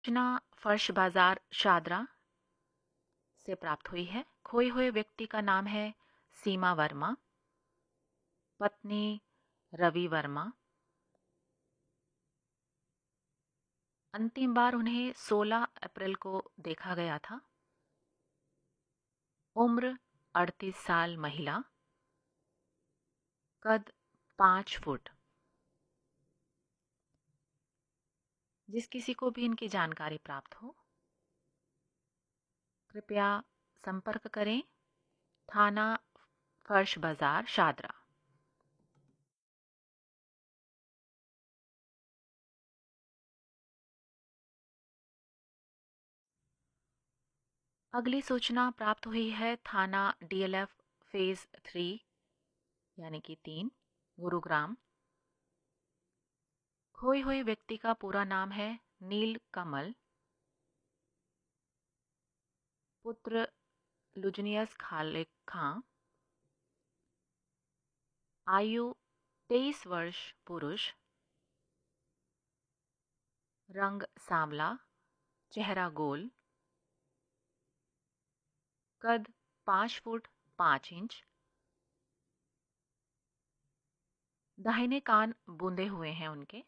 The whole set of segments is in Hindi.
सूचना फर्श बाजार शादरा से प्राप्त हुई है। खोए हुए व्यक्ति का नाम है सीमा वर्मा, पत्नी रवि वर्मा। अंतिम बार उन्हें 16 अप्रैल को देखा गया था। उम्र 38 साल, महिला, कद 5 फुट। जिस किसी को भी इनकी जानकारी प्राप्त हो कृपया संपर्क करें थाना फर्श बाजार शादरा। अगली सूचना प्राप्त हुई है थाना डीएलएफ फेज 3 यानी कि 3 गुरुग्राम। खोए हुए व्यक्ति का पूरा नाम है नील कमल, पुत्र लुजनियस खालिक खां, आयु 23 वर्ष, पुरुष, रंग सांवला, चेहरा गोल, कद 5 फुट 5 इंच, दाहिने कान बूंदे हुए हैं उनके।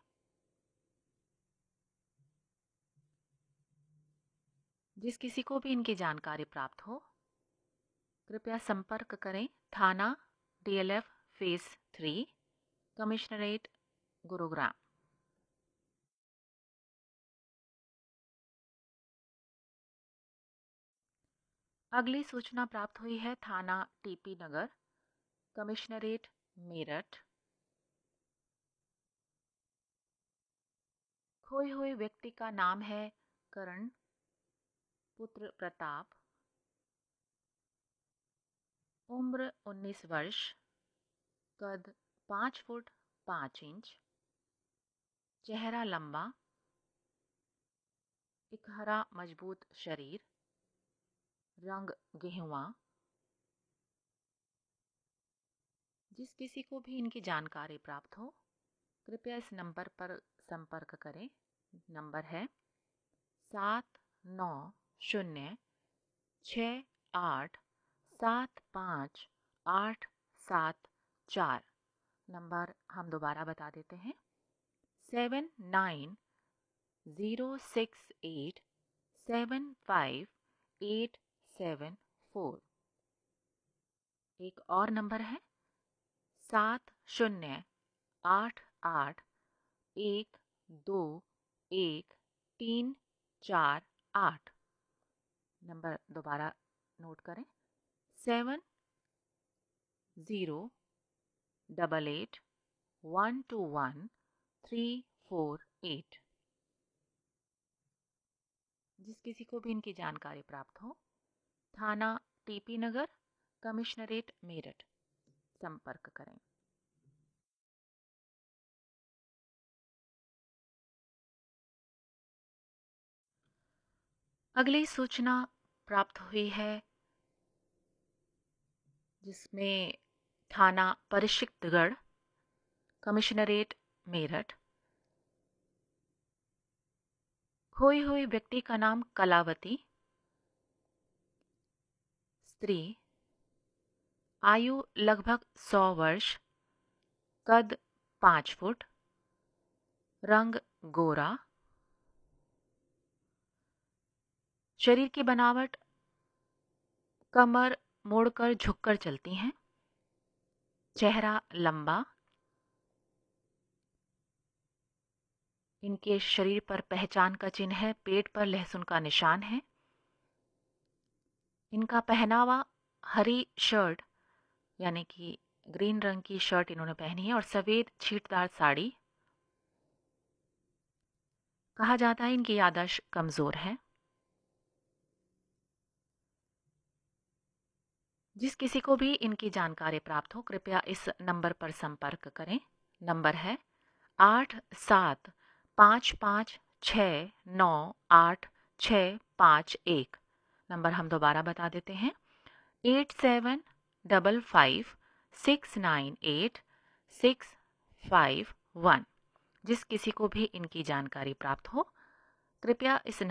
जिस किसी को भी इनकी जानकारी प्राप्त हो कृपया संपर्क करें थाना डीएलएफ फेज 3 कमिश्नरेट गुरुग्राम। अगली सूचना प्राप्त हुई है थाना टीपी नगर कमिश्नरेट मेरठ। खोए हुए व्यक्ति का नाम है करण, पुत्र प्रताप, उम्र 19 वर्ष, कद 5 फुट 5 इंच, चेहरा लंबा, एक हरा मजबूत शरीर, रंग गेहुआ। जिस किसी को भी इनकी जानकारी प्राप्त हो कृपया इस नंबर पर संपर्क करें। नंबर है 7906875874। नंबर हम दोबारा बता देते हैं 7906875874। एक और नंबर है 7088121348। नंबर दोबारा नोट करें 7088121348। जिस किसी को भी इनकी जानकारी प्राप्त हो थाना टीपी नगर कमिश्नरेट मेरठ संपर्क करें। अगली सूचना प्राप्त हुई है जिसमें थाना परिशिक्तगढ़ कमिश्नरेट मेरठ। खोई हुई व्यक्ति का नाम कलावती, स्त्री, आयु लगभग 100 वर्ष, कद 5 फुट, रंग गोरा, शरीर की बनावट कमर मोड़कर झुककर चलती हैं, चेहरा लंबा। इनके शरीर पर पहचान का चिन्ह है, पेट पर लहसुन का निशान है। इनका पहनावा हरी शर्ट यानी कि ग्रीन रंग की शर्ट इन्होंने पहनी है और सफेद छींटदार साड़ी। कहा जाता है इनकी याददाश्त कमजोर है। जिस किसी को भी इनकी जानकारी प्राप्त हो कृपया इस नंबर पर संपर्क करें। नंबर है 8755698651। नंबर हम दोबारा बता देते हैं 8755698651। जिस किसी को भी इनकी जानकारी प्राप्त हो कृपया इस